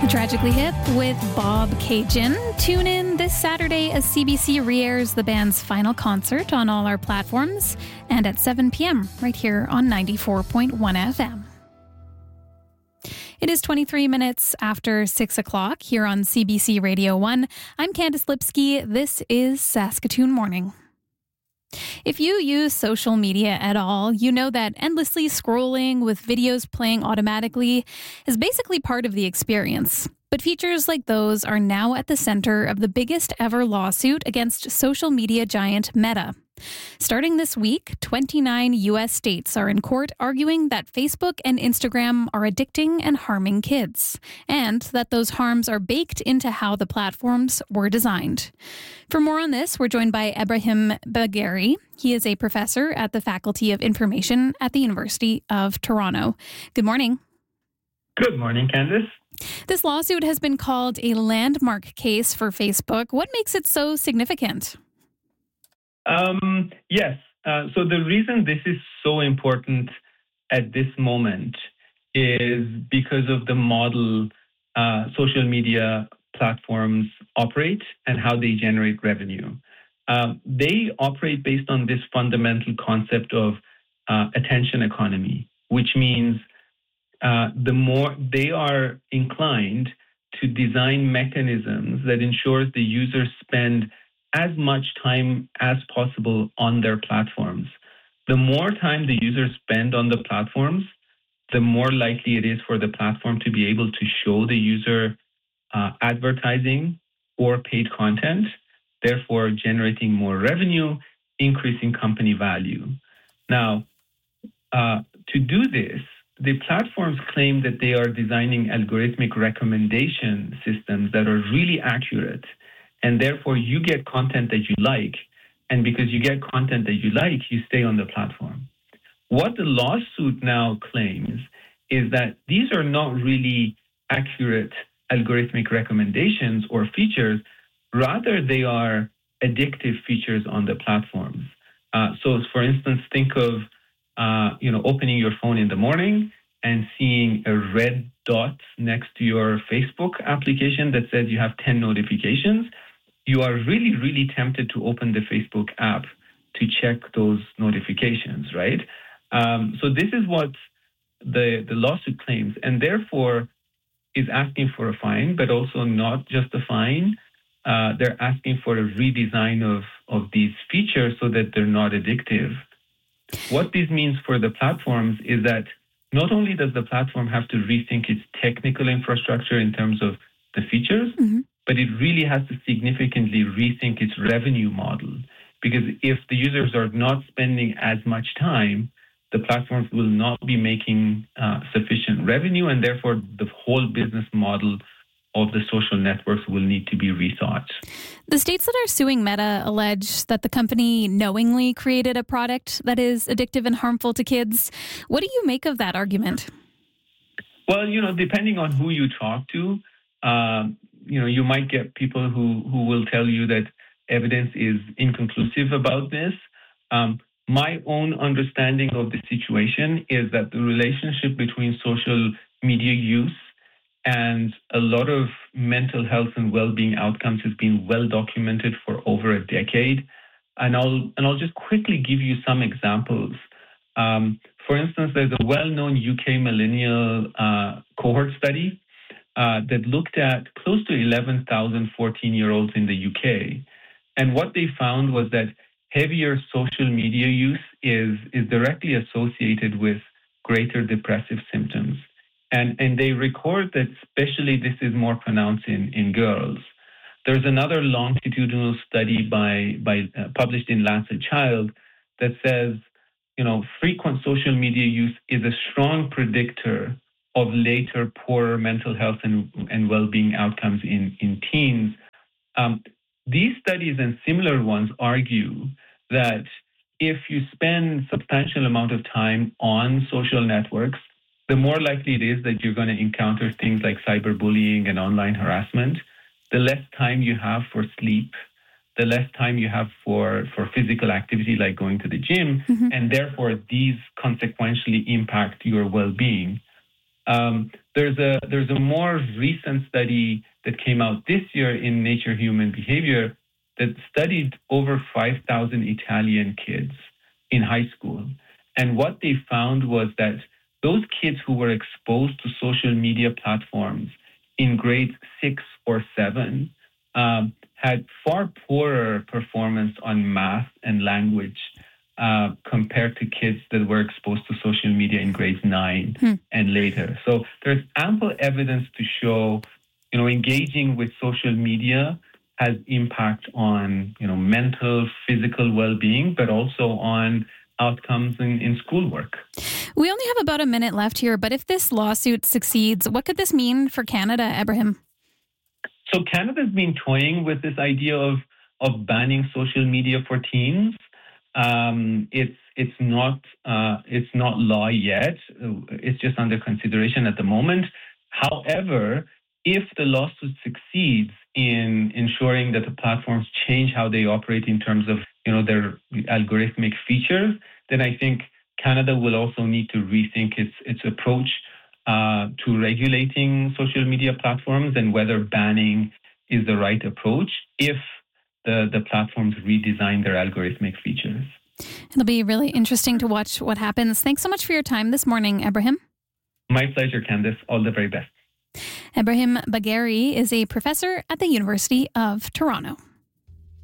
Tragically Hip with Bob Cajun. Tune in this Saturday as CBC re-airs the band's final concert on all our platforms and at 7 p.m. right here on 94.1 FM. It is 23 minutes after 6 o'clock here on CBC Radio 1. I'm Candice Lipsky. This is Saskatoon Morning. If you use social media at all, you know that endlessly scrolling with videos playing automatically is basically part of the experience. But features like those are now at the center of the biggest ever lawsuit against social media giant Meta. Starting this week, 29 U.S. states are in court arguing that Facebook and Instagram are addicting and harming kids, and that those harms are baked into how the platforms were designed. For more on this, we're joined by Ebrahim Bagheri. He is a professor at the Faculty of Information at the University of Toronto. Good morning. Good morning, Candice. This lawsuit has been called a landmark case for Facebook. What makes it so significant? Yes. So the reason this is so important at this moment is because of the model social media platforms operate and how they generate revenue. They operate based on this fundamental concept of attention economy, which means the more they are inclined to design mechanisms that ensures the users spend as much time as possible on their platforms. The more time the users spend on the platforms, the more likely it is for the platform to be able to show the user advertising or paid content, therefore generating more revenue, increasing company value. Now, to do this, the platforms claim that they are designing algorithmic recommendation systems that are really accurate, and therefore you get content that you like, and because you get content that you like, you stay on the platform. What the lawsuit now claims is that these are not really accurate algorithmic recommendations or features, rather they are addictive features on the platforms. So for instance, think of opening your phone in the morning and seeing a red dot next to your Facebook application that says you have 10 notifications. You are really, really tempted to open the Facebook app to check those notifications, right? So this is what the lawsuit claims, and therefore is asking for a fine, but also not just a fine. They're asking for a redesign of these features so that they're not addictive. What this means for the platforms is that not only does the platform have to rethink its technical infrastructure in terms of the features, but it really has to significantly rethink its revenue model. Because if the users are not spending as much time, the platforms will not be making sufficient revenue, and therefore the whole business model of the social networks will need to be rethought. The states that are suing Meta allege that the company knowingly created a product that is addictive and harmful to kids. What do you make of that argument? Well, depending on who you talk to, you might get people who will tell you that evidence is inconclusive about this. My own understanding of the situation is that the relationship between social media use and a lot of mental health and well-being outcomes has been well documented for over a decade. And I'll just quickly give you some examples. For instance, there's a well-known UK millennial cohort study that looked at close to 11,000 14-year-olds in the UK. And what they found was that heavier social media use is directly associated with greater depressive symptoms. And they record that especially this is more pronounced in girls. There's another longitudinal study published in Lancet Child that says, frequent social media use is a strong predictor of later poorer mental health and well-being outcomes in teens. These studies and similar ones argue that if you spend substantial amount of time on social networks, the more likely it is that you're going to encounter things like cyberbullying and online harassment. The less time you have for sleep, the less time you have for physical activity like going to the gym, and therefore these consequentially impact your well-being. There's a more recent study that came out this year in Nature Human Behavior that studied over 5,000 Italian kids in high school. And what they found was that those kids who were exposed to social media platforms in grades 6 or 7 had far poorer performance on math and language compared to kids that were exposed to social media in grades 9 and later. So there's ample evidence to show, engaging with social media has impact on, mental, physical well-being, but also on outcomes in schoolwork. We only have about a minute left here, but if this lawsuit succeeds, what could this mean for Canada, Ebrahim? So Canada's been toying with this idea of banning social media for teens. It's not law yet. It's just under consideration at the moment. However, if the lawsuit succeeds in ensuring that the platforms change how they operate in terms of their algorithmic features, then I think Canada will also need to rethink its approach to regulating social media platforms and whether banning is the right approach if the platforms redesign their algorithmic features. It'll be really interesting to watch what happens. Thanks so much for your time this morning, Ebrahim. My pleasure, Candice. All the very best. Ebrahim Bagheri is a professor at the University of Toronto.